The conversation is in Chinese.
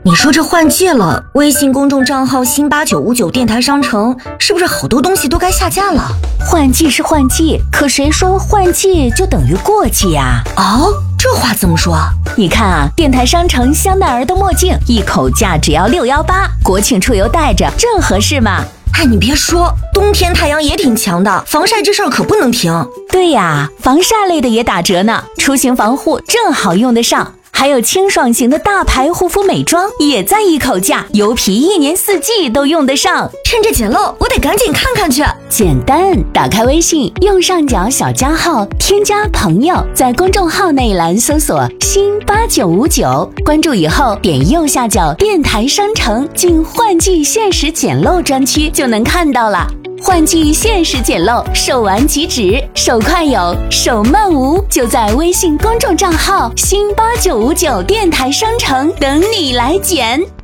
你说这换季了，微信公众账号新8959电台商城是不是好多东西都该下架了？ 换季是换季，可谁说换季就等于过季呀？ 哦，这话怎么说？ 你看啊，电台商城香奈儿的墨镜一口价只要618，国庆出游戴着正合适嘛。 哎，你别说，冬天太阳也挺强的，防晒这事儿可不能停。 对呀，防晒类的也打折呢，出行防护正好用得上。还有清爽型的大牌护肤美妆也在一口价，油皮1年4季都用得上。 趁着捡漏，我得赶紧看看去。 简单，打开微信，右上角小加号，添加朋友，在公众号内栏搜索新8959，关注以后点右下角电台商城，进换季限时捡漏专区就能看到了。换季限时捡漏，手完即止，手快有，手慢无，就在微信公众账号新8959电台商城等你来捡。